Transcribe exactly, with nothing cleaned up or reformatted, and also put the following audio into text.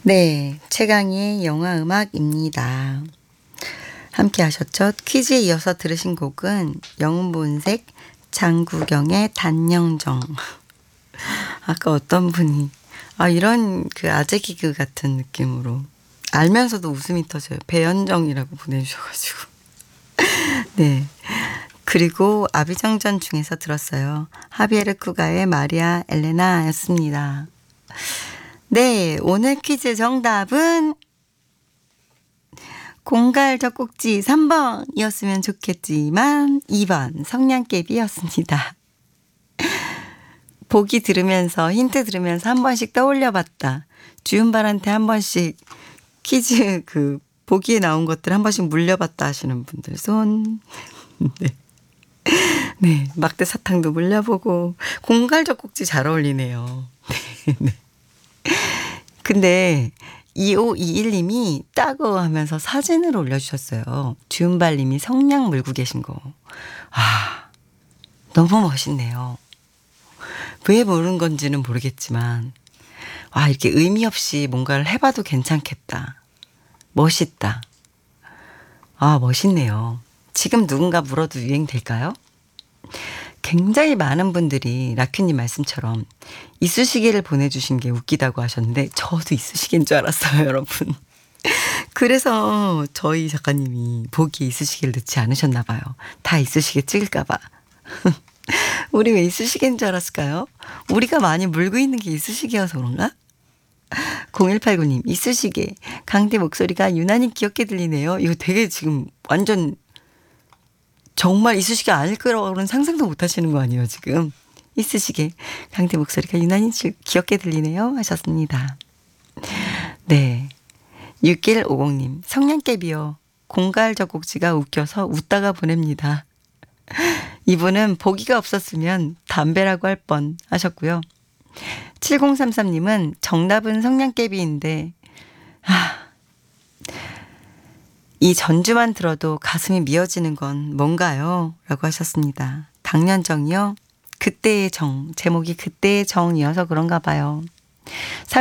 네, 최강희의 영화 음악입니다. 함께 하셨죠? 퀴즈에 이어서 들으신 곡은 영본색 장구경의 단영정. 아까 어떤 분이 아 이런 그 아재 개그 같은 느낌으로 알면서도 웃음이 터져요. 배현정이라고 보내주셔가지고. 네. 그리고 아비정전 중에서 들었어요. 하비에르 쿠가의 마리아 엘레나였습니다. 네, 오늘 퀴즈 정답은 공갈 젖꼭지 삼 번이었으면 좋겠지만 이 번 성냥개비였습니다. 보기 들으면서 힌트 들으면서 한 번씩 떠올려봤다. 주윤발한테 한 번씩 퀴즈 그 보기에 나온 것들 한 번씩 물려봤다 하시는 분들 손. 네. 네, 막대 사탕도 물려보고 공갈 젖꼭지 잘 어울리네요. 네, 네. 근데 이오이일 님이 따고 하면서 사진을 올려주셨어요. 주은발님이 성냥 물고 계신 거. 아, 너무 멋있네요. 왜 모르는 건지는 모르겠지만 와, 이렇게 의미 없이 뭔가를 해봐도 괜찮겠다. 멋있다. 아, 멋있네요. 지금 누군가 물어도 유행될까요? 굉장히 많은 분들이 라큐님 말씀처럼 이쑤시개를 보내주신 게 웃기다고 하셨는데 저도 이쑤시개인 줄 알았어요, 여러분. 그래서 저희 작가님이 보기에 이쑤시개를 넣지 않으셨나 봐요. 다 이쑤시개 찍을까 봐. 우리 왜 이쑤시개인 줄 알았을까요? 우리가 많이 물고 있는 게 이쑤시개여서 그런가? 공일팔구 님 이쑤시개 강대 목소리가 유난히 귀엽게 들리네요. 이거 되게 지금 완전 정말 이쑤시개 아닐 거라고는 상상도 못 하시는 거 아니에요, 지금. 이쑤시개. 강대 목소리가 유난히 귀엽게 들리네요. 하셨습니다. 네. 육일오공 님. 성냥개비요. 공갈 젖꼭지가 웃겨서 웃다가 보냅니다. 이분은 보기가 없었으면 담배라고 할 뻔 하셨고요. 칠공삼삼 님은 정답은 성냥개비인데 아, 이 전주만 들어도 가슴이 미어지는 건 뭔가요? 라고 하셨습니다. 당년정이요? 그때의 정. 제목이 그때의 정이어서 그런가 봐요.